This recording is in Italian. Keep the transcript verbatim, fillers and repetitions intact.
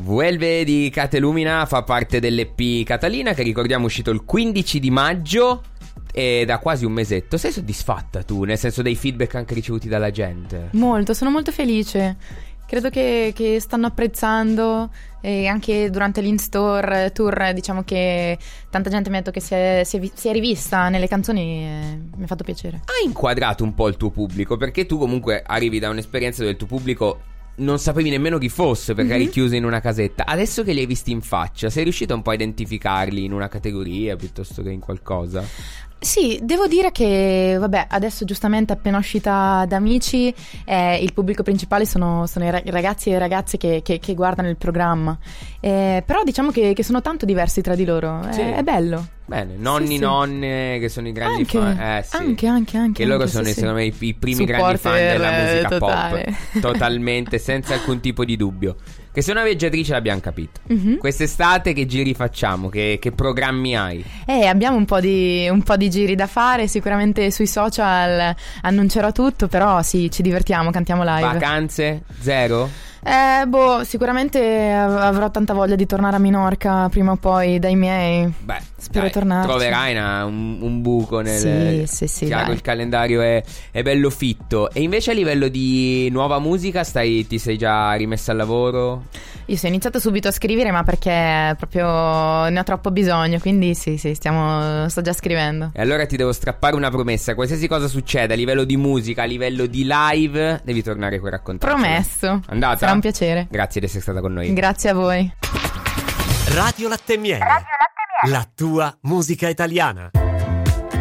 Vuelve di Catalumina fa parte dell'E P Catalina, che ricordiamo è uscito il quindici di maggio e da quasi un mesetto. Sei soddisfatta tu, nel senso dei feedback anche ricevuti dalla gente? Molto, sono molto felice. Credo che, che stanno apprezzando, e anche durante l'in-store tour diciamo che tanta gente mi ha detto che si è, si è, si è rivista nelle canzoni e mi ha fatto piacere. Hai inquadrato un po' il tuo pubblico, perché tu comunque arrivi da un'esperienza dove il tuo pubblico non sapevi nemmeno chi fosse, perché Mm-hmm. eri chiuso in una casetta. Adesso che li hai visti in faccia, sei riuscito un po' a identificarli in una categoria piuttosto che in qualcosa? Sì, devo dire che, vabbè, adesso giustamente appena uscita da Amici, eh, il pubblico principale sono, sono i ra- ragazzi e le ragazze che, che, che guardano il programma, eh, però diciamo che, che sono tanto diversi tra di loro, è, Sì. è bello. Bene, nonni, Sì, sì. nonne che sono i grandi Anche, fan, eh, sì. anche, anche, anche. Che loro anche, sono sì, sì. secondo me i, i primi grandi fan Supporter, della musica eh, totale. pop. Totalmente, senza alcun tipo di dubbio. Che sei una viaggiatrice l'abbiamo capito. Mhm. Quest'estate che giri facciamo? Che, che programmi hai? Eh, abbiamo un po' di un po' di giri da fare, sicuramente sui social annuncerò tutto, però sì, ci divertiamo, cantiamo live. Vacanze? Zero? Eh, boh, sicuramente av- avrò tanta voglia di tornare a Minorca prima o poi dai miei. Beh, Spero dai, di tornarci. troverai una- un, un buco nel... Sì, sì, sì, chiaro, dai. il calendario è, è bello fitto. E invece a livello di nuova musica stai, ti sei già rimessa al lavoro? Io sono iniziata subito a scrivere, ma perché proprio ne ho troppo bisogno, quindi sì, sì, stiamo sto già scrivendo. E allora ti devo strappare una promessa: qualsiasi cosa succeda a livello di musica, a livello di live, devi tornare qui a raccontare. Promesso. Andata? Sarà un piacere. Grazie di essere stata con noi. Grazie a voi. Radio Latte e Miele. La tua musica italiana.